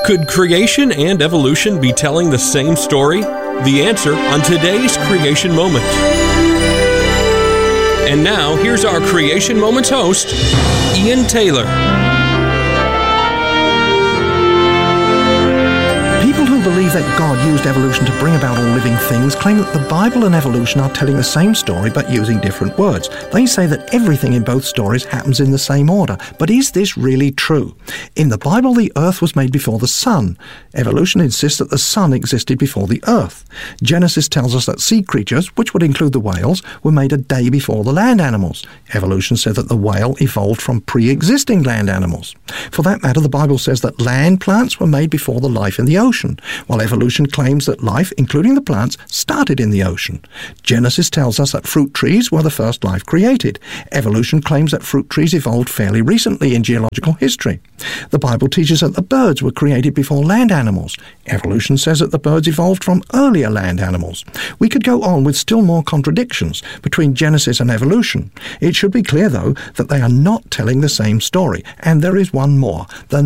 Could creation and evolution be telling the same story? The answer on today's Creation Moment. And now, here's our Creation Moments host, Ian Taylor. People who believe that God used evolution to bring about all living things claim that the Bible and evolution are telling the same story but using different words. They say that everything in both stories happens in the same order. But is this really true? In the Bible, the earth was made before the sun. Evolution insists that the sun existed before the earth. Genesis tells us that sea creatures, which would include the whales, were made a day before the land animals. Evolution said that the whale evolved from pre-existing land animals. For that matter, the Bible says that land plants were made before the life in the ocean, while evolution claims that life, including the plants, started in the ocean. Genesis tells us that fruit trees were the first life created. Evolution claims that fruit trees evolved fairly recently in geological history. The Bible teaches that the birds were created before land animals. Evolution says that the birds evolved from earlier land animals. We could go on with still more contradictions between Genesis and evolution. It should be clear, though, that they are not telling the same story. And there is one more. The